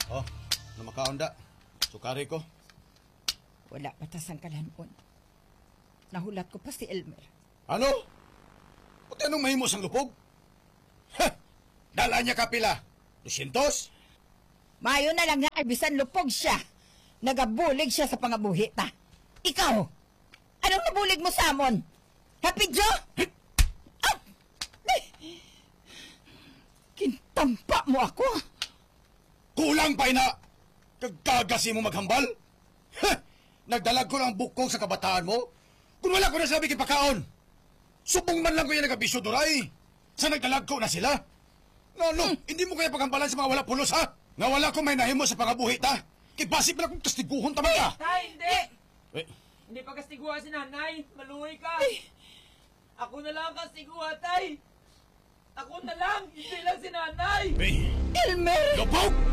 Oh, namakaunda. Sukari ko. Wala batas ang kalanon. Nahulat ko pa si Elmer. Ano? Puti anong mahimos ang lupog? Ha! Dala niya kapila. 200? Mayo na lang nga bisan lupog siya. Nagabulig siya sa pangabuhi ta. Ikaw, anong nabulig mo sa amon? Hapidyo? Ah! Kintampa mo ako. Kulang pa ina! Kagkagasi mo maghambal? Ha! Nagdalag ko ng bukong sa kabataan mo? Kung wala ko nasabi kipakaon, subong man lang ko yung nagabisyo duray. Sa nagdalag ko na sila. No, hindi mo kaya paghambalan sa mga wala pulos, ha? Nga wala ko may nahimo sa pangabuhi, ta? Kibasip na kong kastiguhon tamang ka. Tay, hindi! Eh, Hindi pa kastiguha si nanay. Maluhay ka. Ako na lang ang kastiguha, tay. Ako na lang. Hindi lang si nanay. eh, Elmer! lupog!